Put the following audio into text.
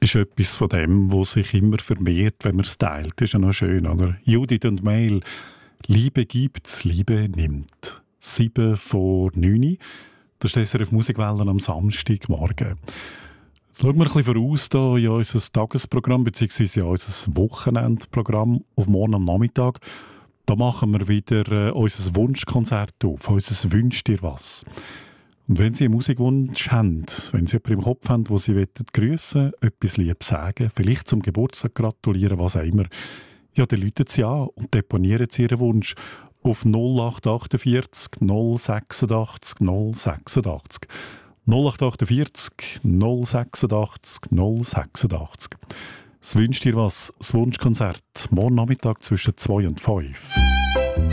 ist etwas von dem, was sich immer vermehrt, wenn man es teilt. Das ist ja noch schön, oder? Judith und Mail. Liebe gibt, Liebe nimmt. 7 vor 9. Das ist SRF Musikwellen am Samstagmorgen. Jetzt schauen wir ein bisschen voraus hier in unser Tagesprogramm, beziehungsweise in unser Wochenendprogramm auf morgen am Nachmittag. Da machen wir wieder unser Wunschkonzert auf, unser «Wünsch dir was». Und wenn Sie einen Musikwunsch haben, wenn Sie jemanden im Kopf haben, den Sie grüssen, etwas lieb sagen, vielleicht zum Geburtstag gratulieren, was auch immer, ja, dann rufen Sie an und deponieren Sie Ihren Wunsch auf 0848 086 086. 0848 086 086. Es wünscht dir was, das Wunschkonzert, morgen Nachmittag zwischen 2 und 5.